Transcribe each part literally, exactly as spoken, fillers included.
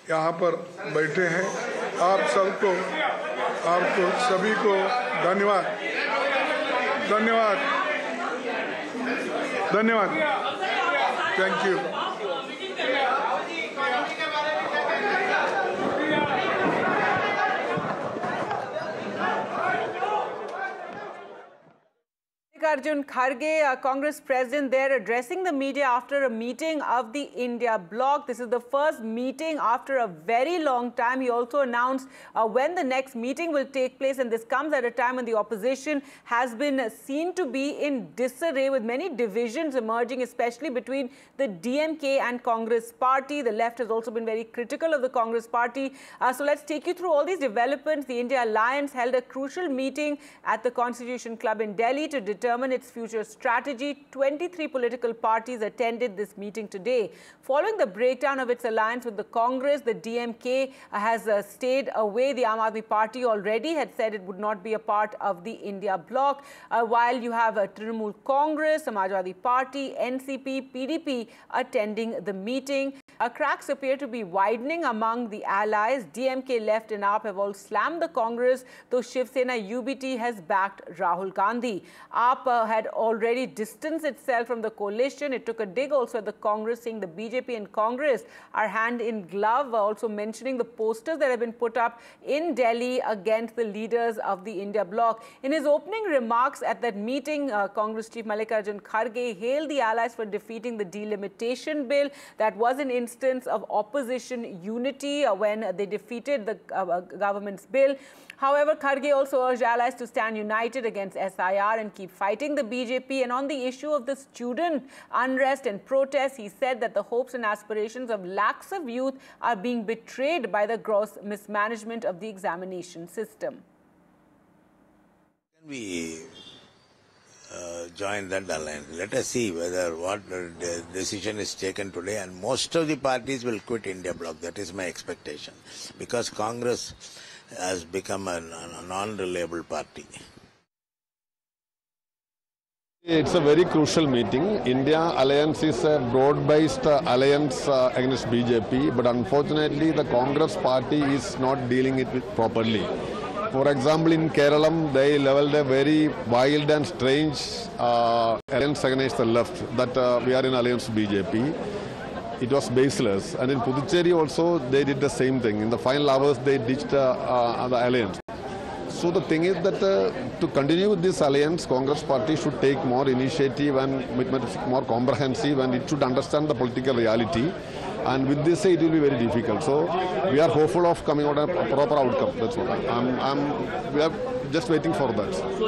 यहाँ पर बैठे हैं। आप सबको, आपको सभी को धन्यवाद, धन्यवाद, धन्यवाद। Thank you. Arjun Kharge, uh, Congress president, there addressing the media after a meeting of the India bloc. This is the first meeting after a very long time. He also announced uh, when the next meeting will take place, and this comes at a time when the opposition has been seen to be in disarray, with many divisions emerging, especially between the D M K and Congress party. The left has also been very critical of the Congress party. Uh, so let's take you through all these developments. The India Alliance held a crucial meeting at the Constitution Club in Delhi to determine its future strategy. twenty-three political parties attended this meeting today. Following the breakdown of its alliance with the Congress, the D M K has uh, stayed away. The Aam Aadmi Party already had said it would not be a part of the India bloc, uh, while you have uh, Trinamool Congress, Samajwadi Party, N C P, P D P attending the meeting. Uh, cracks appear to be widening among the allies. D M K, Left and A A P have all slammed the Congress, though Shiv Sena U B T has backed Rahul Gandhi. A A P uh, had already distanced itself from the coalition. It took a dig also at the Congress, saying the B J P and Congress are hand in glove, also mentioning the posters that have been put up in Delhi against the leaders of the India bloc. In his opening remarks at that meeting, uh, Congress Chief Mallikarjun Kharge hailed the allies for defeating the delimitation bill. That was an instance of opposition unity uh, when they defeated the uh, government's bill. However, Kharge also urged allies to stand united against S I R and keep fighting the B J P. And on the issue of the student unrest and protests, he said that the hopes and aspirations of lakhs of youth are being betrayed by the gross mismanagement of the examination system. Can we uh, join that alliance? Let us see whether what uh, decision is taken today, and most of the parties will quit India bloc. That is my expectation, because Congress has become a, a non-reliable party. It's a very crucial meeting. India Alliance is a broad-based uh, alliance uh, against B J P, but unfortunately the Congress party is not dealing it with properly. For example, in Kerala, they leveled a very wild and strange uh, alliance against the left, that uh, we are in alliance with B J P. It was baseless. And in Puducherry also, they did the same thing. In the final hours, they ditched uh, uh, the alliance. So the thing is that uh, to continue with this alliance, Congress party should take more initiative and more comprehensive, and it should understand the political reality. And with this, it will be very difficult. So we are hopeful of coming out a proper outcome. That's what I'm, I'm, we are just waiting for that.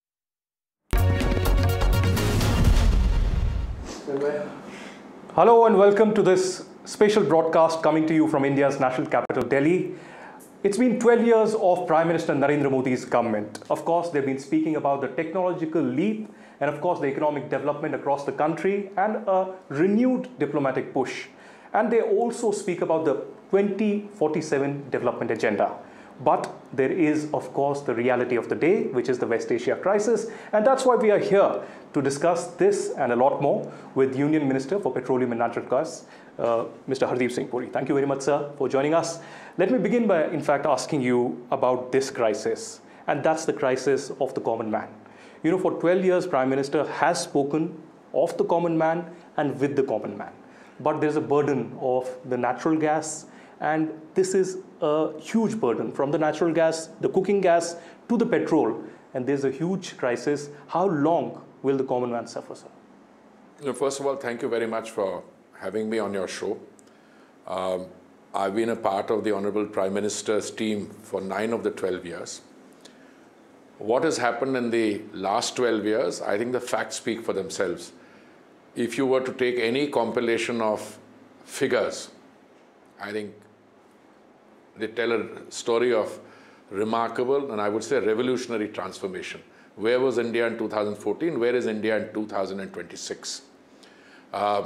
Hello and welcome to this special broadcast coming to you from India's national capital, Delhi. It's been twelve years of Prime Minister Narendra Modi's government. Of course, they've been speaking about the technological leap and of course the economic development across the country and a renewed diplomatic push. And they also speak about the twenty forty-seven development agenda. But there is, of course, the reality of the day, which is the West Asia crisis. And that's why we are here to discuss this and a lot more with Union Minister for Petroleum and Natural Gas, uh, Mister Hardeep Singh Puri. Thank you very much, sir, for joining us. Let me begin by, in fact, asking you about this crisis. And that's the crisis of the common man. You know, for twelve years, Prime Minister has spoken of the common man and with the common man. But there's a burden of the natural gas. And this is a huge burden, from the natural gas, the cooking gas, to the petrol. And there's a huge crisis. How long will the common man suffer, sir? You know, first of all, thank you very much for having me on your show. Um, I've been a part of the Honorable Prime Minister's team for nine of the twelve years. What has happened in the last twelve years, I think the facts speak for themselves. If you were to take any compilation of figures, I think they tell a story of remarkable and I would say revolutionary transformation. Where was India in two thousand fourteen? Where is India in two thousand twenty-six? Uh,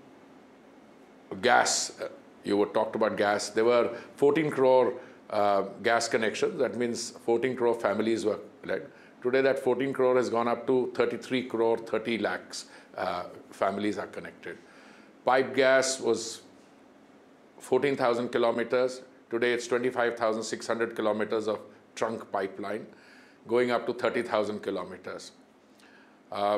gas, uh, you were talked about gas. There were fourteen crore uh, gas connections. That means fourteen crore families were led. Today that fourteen crore has gone up to thirty-three crore, thirty lakhs uh, families are connected. Pipe gas was fourteen thousand kilometers. Today it's twenty-five thousand six hundred kilometers of trunk pipeline, going up to thirty thousand kilometers. Uh,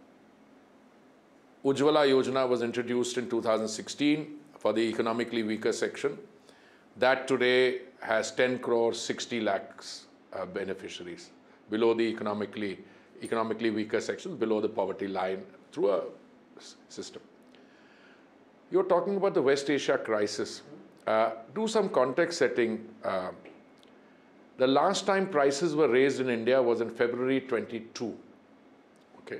Ujjwala Yojana was introduced in two thousand sixteen for the economically weaker section. That today has ten crore sixty lakhs uh, beneficiaries below the economically economically weaker section, below the poverty line, through a system. You're talking about the West Asia crisis. Uh, do some context setting. Uh, the last time prices were raised in India was in February twenty-two. Okay.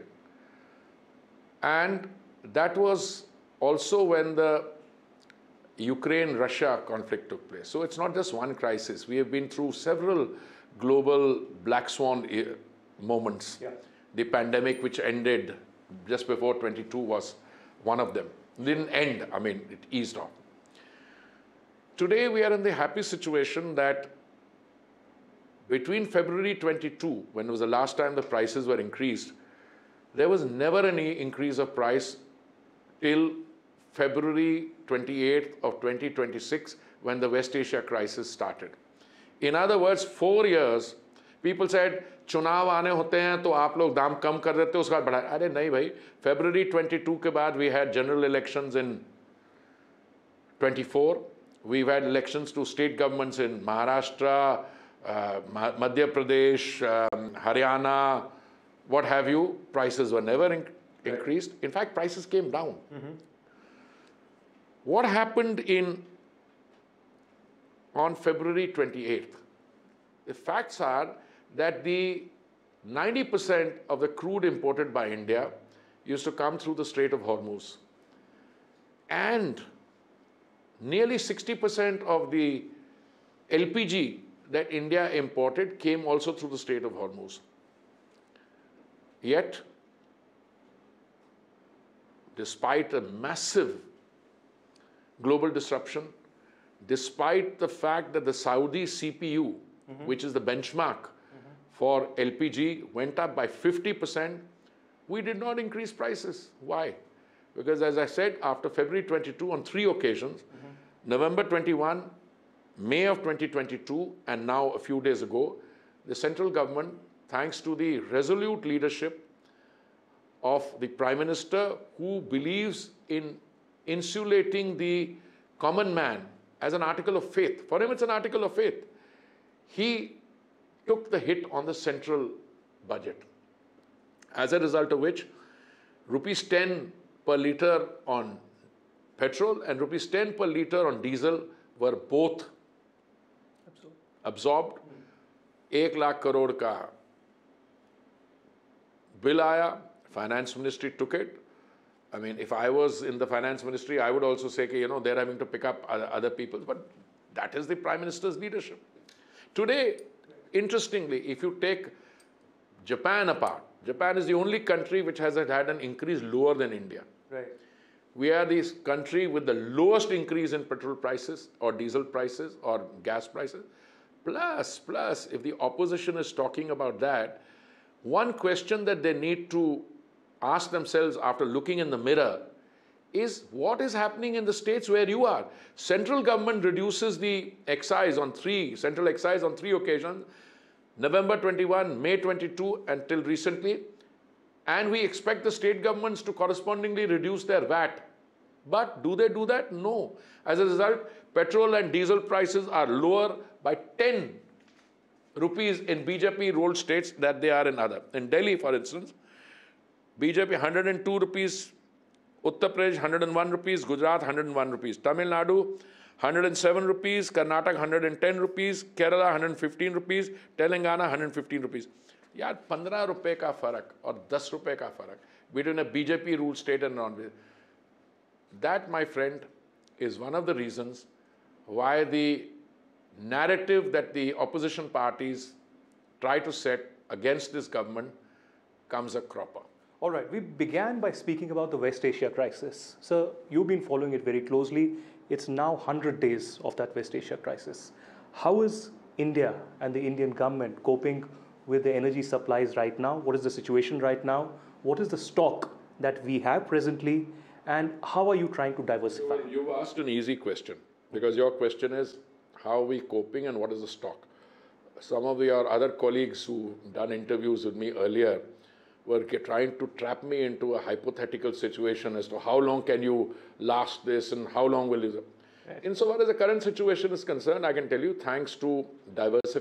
And that was also when the Ukraine-Russia conflict took place. So it's not just one crisis. We have been through several global black swan moments. Yeah. The pandemic, which ended just before twenty-two, was one of them. It didn't end, I mean, it eased off. Today, we are in the happy situation that between February twenty-two, when it was the last time the prices were increased, there was never any increase of price till February twenty-eighth of twenty twenty-six, when the West Asia crisis started. In other words, four years, people said, चुनाव आने होते हैं तो आप लोग दाम कम कर देते हो, उसके बाद बढ़ा. अरे नहीं भाई, February twenty-two के बाद we had general elections in twenty-four. We've had elections to state governments in Maharashtra, uh, Madhya Pradesh, um, Haryana, what have you. Prices were never in increased. In fact, prices came down. Mm-hmm. What happened in on February twenty-eighth? The facts are that the ninety percent of the crude imported by India used to come through the Strait of Hormuz. And nearly sixty percent of the L P G that India imported came also through the Strait of Hormuz. Yet, despite a massive global disruption, despite the fact that the Saudi C P U, mm-hmm. which is the benchmark mm-hmm. for L P G, went up by fifty percent, we did not increase prices. Why? Because as I said, after February twenty-two, on three occasions, mm-hmm. November twenty-one, May of twenty twenty-two, and now a few days ago, the central government, thanks to the resolute leadership of the Prime Minister, who believes in insulating the common man as an article of faith. For him, it's an article of faith. He took the hit on the central budget, as a result of which rupees ten per litre on petrol and rupees ten per litre on diesel were both absorbed. absorbed. एक लाख करोड़ का bill आया, finance ministry took it. I mean, if I was in the finance ministry, I would also say, you know, they're having to pick up other, other people. But that is the Prime Minister's leadership. Today, interestingly, if you take Japan apart, Japan is the only country which has had an increase lower than India. Right. We are the country with the lowest increase in petrol prices or diesel prices or gas prices. Plus, plus, if the opposition is talking about that, one question that they need to ask themselves after looking in the mirror is what is happening in the states where you are. Central government reduces the excise on three, central excise on three occasions, November twenty-one, May twenty-two, until recently. And we expect the state governments to correspondingly reduce their V A T. But do they do that? No. As a result, petrol and diesel prices are lower by ten rupees in B J P-ruled states that they are in other. In Delhi, for instance, B J P one hundred two rupees, Uttar Pradesh one hundred one rupees, Gujarat one hundred one rupees, Tamil Nadu one hundred seven rupees, Karnataka one hundred ten rupees, Kerala one hundred fifteen rupees, Telangana one hundred fifteen rupees. यार पंद्रह रुपए का फर्क और दस रुपए का फर्क between a B J P ruled state and non-B J P. That, my friend, is one of the reasons why the narrative that the opposition parties try to set against this government comes a cropper. All right, we began by speaking about the West Asia crisis. So you've been following it very closely. It's now one hundred days of that West Asia crisis. How is India and the Indian government coping with the energy supplies right now? What is the situation right now? What is the stock that we have presently? And how are you trying to diversify? You've asked an easy question. because your question is how are we coping and what is the stock. Some of your other colleagues who done interviews with me earlier were trying to trap me into a hypothetical situation as to how long can you last this and how long will you... Insofar as the current situation is concerned, I can tell you, thanks to diversification